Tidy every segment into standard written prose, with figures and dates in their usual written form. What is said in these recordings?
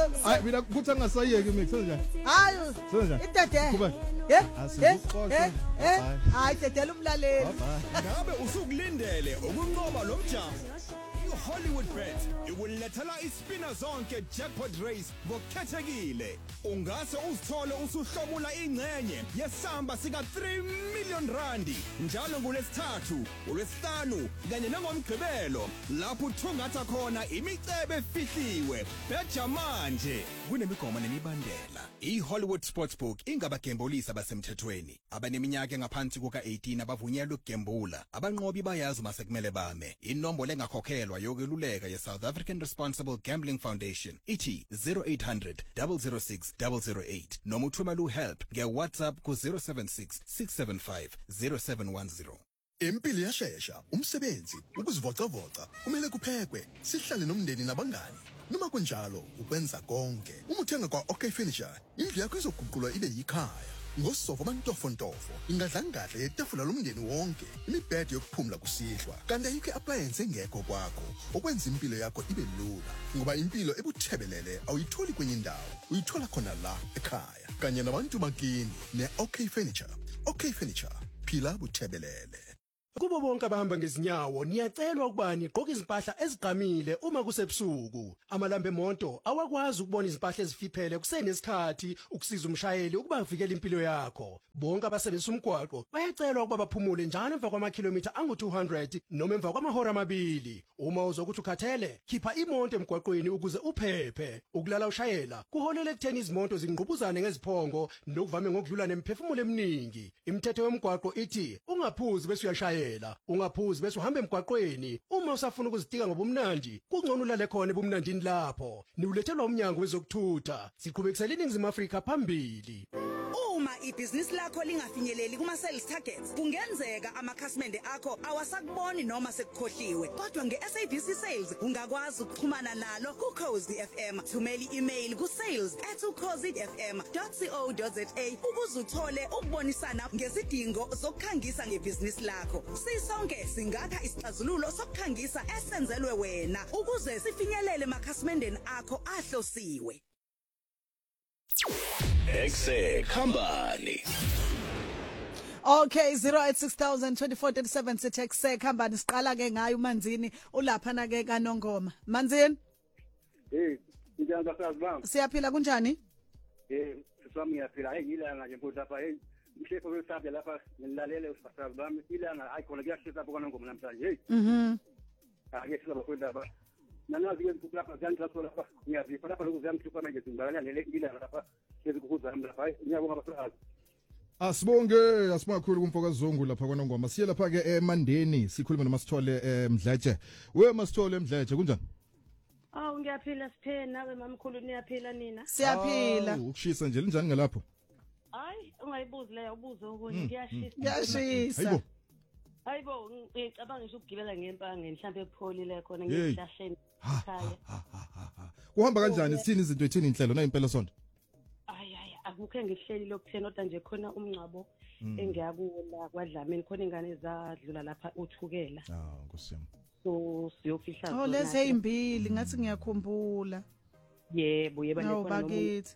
Hayi mina kuthi angasayeki mix senza. Hayi. Senza. Itete. Kuba. Hayi dedela umlaleli. Ngabe usukulindele ukunqoba lo mjamu? iHollywoodBet ikulethela ispina zonke jackpot race ngokukhethekile. Ungase uzithole usuhlomula ingcenye yesamba sika 3 million rand njalo ngolesithathu, olwesihlanu kanye nangomgqibelo lapho uthungatha khona imicebe efihliwe. Betha manje kunemigomo nemibandela. iHollywood Sportsbook ingabagembulisi abasemthethweni. Abaneminyaka engaphansi kuka-18 abavunyelwe ukugembula. Abanqobi bayazi uma sekumele bame. Inombolo engakhokhelwa yokweluleka ye-South African Responsible Gambling Foundation ithi 0800 006 008 noma uthumela uhelp nge-WhatsApp ku-076 675 0710. Impilo iyashesha, umsebenzi, ukuzivocavoca, kumele kuphekwe, sihlale nomndeni nabangani. Noma kunjalo, ukwenza konke. Uma uthenga kwa OK Furniture, indlu yakho izoguqulwa ibe yikhaya. Ngosofa abantofontofo, ingadlangadla yetafula lomndeni wonke, imibhede yokuphumula kusihlwa. Kanti ayikho appliance engekho kwakho, okwenza impilo yakho ibe lula. Ngoba impilo ebuthebelele awuyitholi kwenye indawo, uyithola khona la ekhaya. Kanye nabantu bakini ne-OK Furniture. OK Furniture, phila buthebelele. Kubo bonke abahamba ngezinyawo niyacelwa ukuba niqoke izimpahla ezigqamile uma kusebusuku. Amalambe emonto awakwazi ukubona izimpahla ezifiphele kusenesikhathi ukusiza umshayeli ukuba avikele impilo yakho. Bonke abasebenzisa umgwaqo bayacelwa ukuba baphumule njalo emva kwamakhilomitha angu-200 noma emva kwamahora amabili. Uma uzokuthi ukhathele, khipha imoto emgwaqweni ukuze uphephe. Ukulala ushayela kuholela ekutheni izimoto zingqubuzane ngeziphongo nokuvame ngokudlula nemphefumulo eminingi. Imithetho yomgwaqo ithi ungaphuzi bese uyashayela. Ungaphuzi bese uhamba emgwaqweni. Uma usafuna ukuzitika ngobumnandi, kungcono ulale khona ebumnandini lapho. Niulethelwa umnyango wezokuthutha. Siqhubekisela iNingizimu Afrika phambili. Uma ibhizinisi lakho lingafinyeleli kuma sales targets, kungenzeka amakhasimende akho awasakuboni noma sekukhohliwe. Kodwa ngeSABC Sales ungakwazi ukuxhumana nalo kuCozi FM. Thumela i-email kusales@ucozifm.co.za ukuze uthole ukubonisana ngezidingo zokukhangisa ngebhizinisi lakho. Sisonke singakha isixazululo sokukhangisa esenzelwe wena ukuze sifinyelele emakhasimendeni akho ahlosiwe. Exe Khambani. Okay 08602437 sithi exe Khambani siqala ke ngayo uManzini ulapha na ke kaNongoma. Manzini? Njani kasazibamba? Siyaphila kunjani? Sisami ngiyaphila ngilanga nje mfuthu lapha mhlefo wesabhe lapha ngilalele usasazibamba ilanga ayikhona kuyashisa lapha kaNongoma namhlanje. Ake sizabakwenda lapha. Nanazi ke mfuthu lapha ngiyangithatha lapha ngiyazipha lapha lokuziyamhlupha manje ngibakala ngilanga lapha sezikukhudza lapha ngiyabonga abasazi. Asibonge asimakhulu kumfoka Zongu lapha kwaNongoma. Siye lapha ke eMandeni sikhuluma noMasithole Mdletshe. We Masithole Mdletshe kunjani? Ngiyaphila Siphena we mamkhulu niyaphila nina? Siyaphila. Ukushisa nje linjani ngelapho? Hayi ungayibuzi leyo ubuzo ukuthi ngiyashisa. Ngiyashisa. Hayibo ngicabanga ngisho ukugibela ngempangeni mhlambe epholile khona ngihlahleni ekhaya. Kuhamba kanjani sithini izinto ethini inhlelo na impela sonto? Akukho ngihleli lokuthena kodwa nje khona umncabo engiyakula kwaDlamini khona ingane ezadlula lapha uthukela. Nkosiyami. So siyofihla zona. Lezi ezimbili ngathi ngiyakhumbula. Yebo khona bakithi.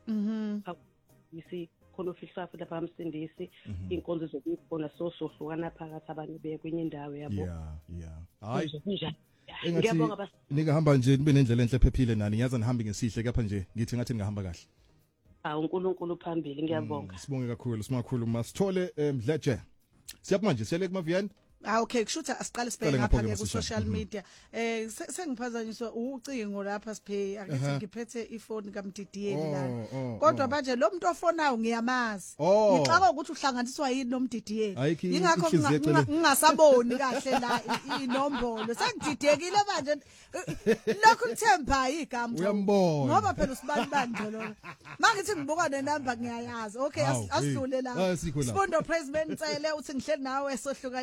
Isi khona ofihla futhi lapha amsindisi inkonzo zokubona sohlukana phakathi abanye bekwenye indawo yabo. Hayi. Ngiyabonga basi. Ningahamba nje nibe nendlela enhle phephile nani ngiyaza nihambe ngesihle kapha nje ngithi ngathi ngahamba kahle. uNkulunkulu phambili ngiyabonga. Sibonge kakhulu simakhulu Masithole Mdletshe. Siyaphi manje siyele kumaVN? Okay kushuthi asiqale sibheke ngapha ke ku social media. Sengiphazanyiswa ucingo lapha siphe akithi ngiphethe iphone kaMdidiyeli lana. Kodwa manje lo muntu ofonayo ngiyamazi. Ngicaka ukuthi uhlanganiswa yini noMdidiyeli. Ingakho ngingasaboni kahle la inombolo. Sengididekile manje lokhu ngithemba igama. Uyambona. Ngoba phela usibani bandolo. Mangithi ngibuka nenamba ngiyayazi. Okay asidlule la. Sifundo President Cele uthi ngihleli nawe sohlukaniswa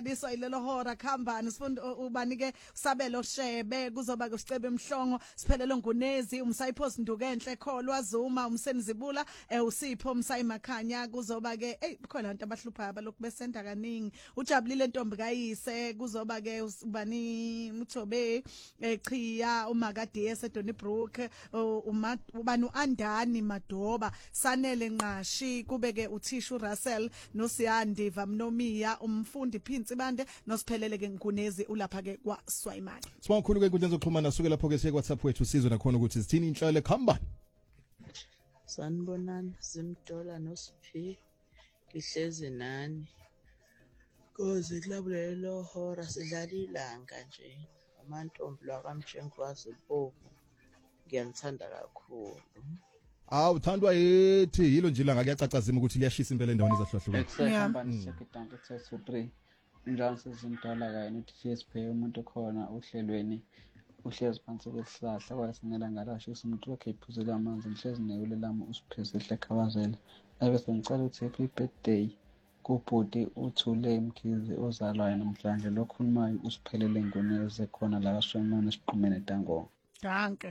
kulelo hora khambani sifunda ubanike usabelo shebe kuzoba kusicebe emhlongo siphelele ngunezi umsayiphosi ndukenhle kholwa zuma umsenizibula usipho umsayimakhanya kuzoba ke khona abantu abahluphayo balokhu besenda kaningi ujabulile ntombi kayise kuzoba ke ubani Mthobe Chiya uMakadi eSedonibrook ubani Andani Madoba Sanele Nqashi kubeke uThishu Russell noSiyandi Vamnomiya umfundi Phinsi bande nosiphelele ke ngunezi ulapha ke kwa Swayimani Sibakhulu ke inkundla zokuxhumana suke lapho ke siye WhatsApp wethu sizwe nakhona ukuthi sithini inhlale khamba Sanibonani Zimdola noSiphi Kihlezi nani Koze kulabulelo hora sidlala ilanga nje amantombi lwakamjengwazi Mpofu ngiyanthanda kakhulu uthandwa yithi yilo nje ilanga kuyacacazima ukuthi liyashisa impela endaweni ezahlukahlukene Kusekhambani secretary test 3 njalo sezimdala kanye uTSP umuntu khona uhlelweni uhlezi phansi kwesihlahla kwasinela ngalasho umuntu wakhe iphuzela amanzi ngihlezi newule lami usipheze ehlekawazela ebese ngicela ukuthi happy birthday kubhuti uthule Mkhize ozalwayo namhlanje lokhulumayo usiphelele ngoneze khona la kaShemane siqhumene Tangoma Danke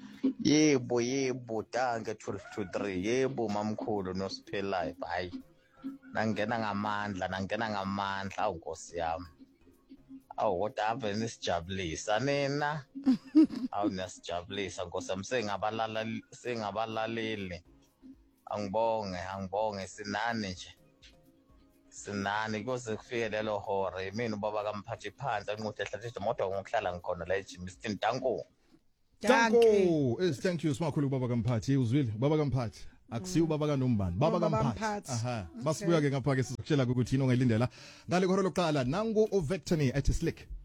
Yebo danke 1223 yebo mamkhulu nosiphelayo hayi nangena ngamandla awunkosi yami kodwa ave nisijabulisa nina nisijabulisa nkosi yami sengabalaleli angibonge sinani kuze kufike lelo hora mina ubaba kaMphathi phansi anquthe ehlathisa moto ngokuhlala ngikhona la eJimston Danko thank you simakhulu ubaba kaMphathi uzwile baba kaMphathi akusiyo baba kaNombani baba kaMphathi basibuya ke ngapha ke sizokutshela ukuthi yini ongayilindela ngale khona lokuqala nangu uVectony ethi slick